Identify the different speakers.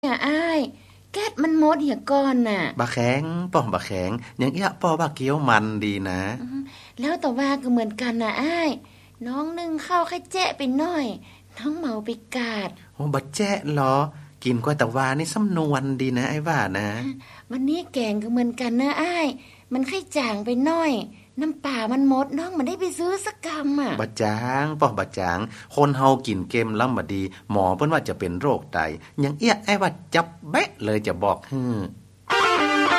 Speaker 1: เนี่ยอ้ายแก๊สมันหมดเหี่ยก่อนน่ะ
Speaker 2: บะแข็งป้อมบะแข็งอย่างเอี้ยป้อบะเกี๊ยวมันดีนะ
Speaker 1: แล้วแต่ว่าก็เหมือนกันน่ะอ้ายน้องนึ่งข้าวแค่แจ๊ะไปหน่อยน้องเมาไปกาด
Speaker 2: โอ้บะแจ๊ะเหรอกินกว่าแต่ว่านี่สำนวนดีนะไอ้ว่านะ
Speaker 1: วันนี้แกงก็เหมือนกันนะอ้ายมันค่อยจางไปหน่อยน้ำป่ามันหมดน้องมันได้ไปซื้อสักกำอ่ะ
Speaker 2: บะจางป้อบะจางคนเฮากินเกมล้ำบดีหมอเปิ้นว่าจะเป็นโรคไตอย่างเอี้ยไอ้ว่าจับแบะเลยจะบอก